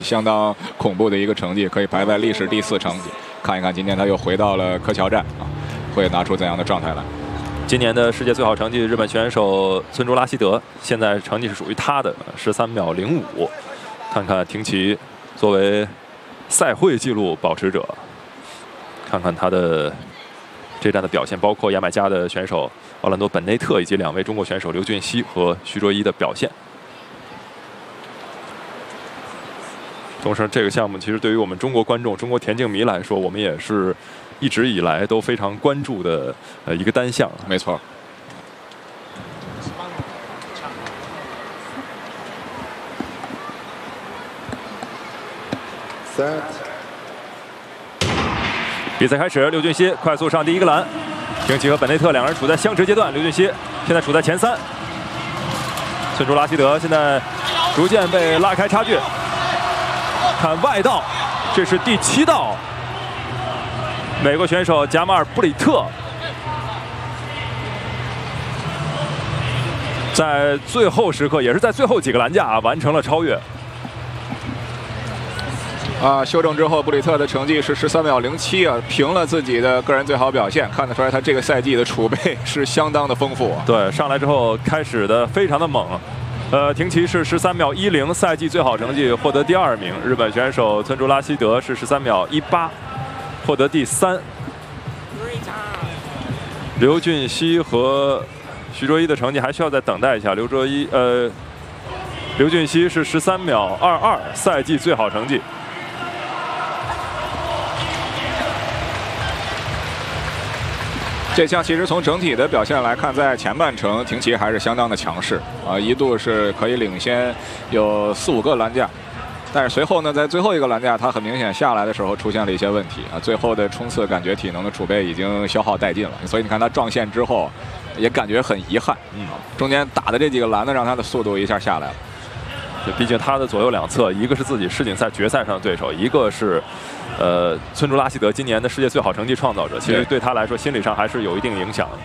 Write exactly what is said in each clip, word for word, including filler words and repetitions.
相当恐怖的一个成绩，可以排在历史第四成绩。看一看今天他又回到了柯桥站啊，会拿出怎样的状态来？ 今年的世界最好成绩，日本选手村竹拉希德，现在成绩是属于他的十三秒零五。看看廷奇作为赛会纪录保持者，看看他的这站的表现，包括牙买加的选手奥兰多本内特以及两位中国选手刘俊熙和徐卓一的表现。同时，这个项目其实对于我们中国观众、中国田径迷来说，我们也是一直以来都非常关注的呃一个单项。 没错。 比赛开始，刘俊熙快速上第一个栏，廷奇和本内特两人处在相持阶段，刘俊熙现在处在前三，村竹拉希德现在逐渐被拉开差距。看外道，这是第七道，美国选手贾马尔布里特在最后时刻，也是在最后几个栏架、啊、完成了超越。 啊，修正之后，布里特的成绩是十三秒零七啊，平了自己的个人最好表现，看得出来他这个赛季的储备是相当的丰富、啊。 对，上来之后开始的非常的猛。呃，廷奇是十三秒一零，赛季最好成绩，获得第二名。日本选手村竹拉希德是十三秒一八，获得第三。刘俊熙和徐卓一的成绩还需要再等待一下。刘卓一，呃，刘俊熙是十三秒二二，赛季最好成绩。 这项其实从整体的表现来看，在前半程廷奇还是相当的强势啊，一度是可以领先有四五个栏架，但是随后呢，在最后一个栏架，他很明显下来的时候出现了一些问题啊，最后的冲刺感觉体能的储备已经消耗殆尽了，所以你看他撞线之后，也感觉很遗憾，嗯，中间打的这几个栏子让他的速度一下下来了。 毕竟他的左右两侧，一个是自己世锦赛决赛上的对手，一个是，呃，村竹拉希德今年的世界最好成绩创造者，其实对他来说心理上还是有一定影响的。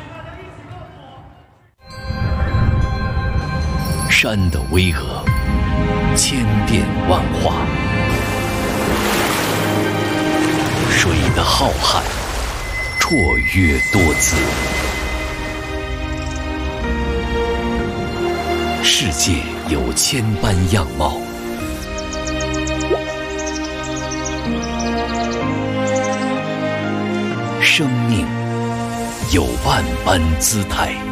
山的巍峨，千变万化；水的浩瀚，绰约多姿。世界有千般样貌，生命有万般姿态。